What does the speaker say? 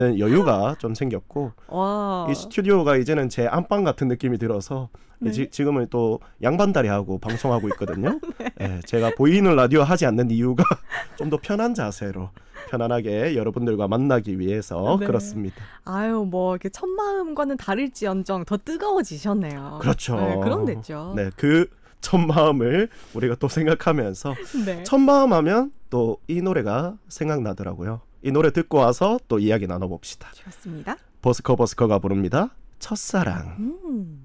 여유가 좀 생겼고 와. 이 스튜디오가 이제는 제 안방 같은 느낌이 들어서 네. 지금은 또 양반다리하고 방송하고 있거든요. 네, 제가 보이는 라디오 하지 않는 이유가 좀 더 편한 자세로 편안하게 여러분들과 만나기 위해서 네. 그렇습니다. 아유, 뭐 이렇게 첫 마음과는 다를지언정 더 뜨거워지셨네요. 그렇죠. 네, 그럼 됐죠. 네, 그 첫 마음을 우리가 또 생각하면서 네. 첫 마음 하면 또 이 노래가 생각나더라고요. 이 노래 듣고 와서 또 이야기 나눠봅시다. 좋습니다. 버스커가 부릅니다. 첫사랑.